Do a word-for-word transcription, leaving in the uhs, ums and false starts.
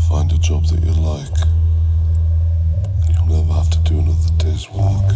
Find a job that you like, and you'll never have to do another day's work.